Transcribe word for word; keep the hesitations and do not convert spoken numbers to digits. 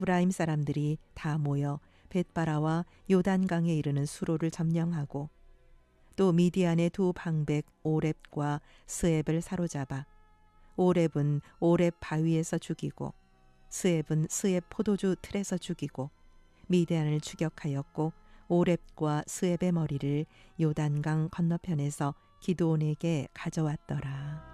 에브라임 사람들이 다 모여 벳바라와 요단강에 이르는 수로를 점령하고 또 미디안의 두 방백 오렙과 스앱을 사로잡아 오렙은 오렙 바위에서 죽이고 스앱은 스앱 포도주 틀에서 죽이고 미디안을 추격하였고 오렙과 스앱의 머리를 요단강 건너편에서 기드온에게 가져왔더라.